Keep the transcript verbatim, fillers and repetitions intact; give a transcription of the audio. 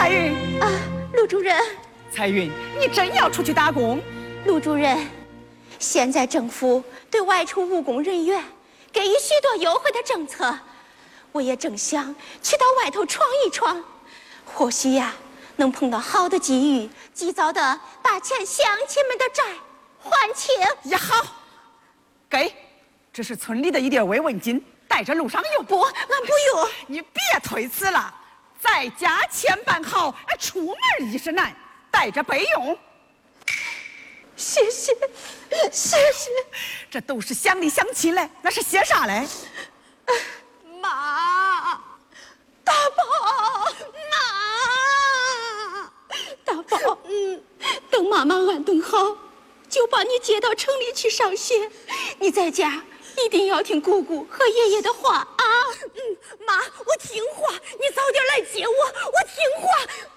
彩云啊，陆主任。 彩云，你真要出去打工？ 陆主任，现在政府对外出务工人员给予许多优惠的政策，我也正想去到外头闯一闯，或许呀，能碰到好的机遇，及早的把欠乡亲们的债还清。 也好，给，这是村里的一点慰问金，带着路上用。 不，俺不用。 你别推辞了，在家千般好，出门亦是难，带着备用。 谢谢，谢谢。 这都是乡里乡亲嘞，那是些啥嘞？ 妈，大宝，妈，大宝，嗯，等妈妈安顿好，就把你接到城里去上学。你在家一定要听姑姑和爷爷的话啊！ 嗯，妈，我听话，你早点来接我，我听话。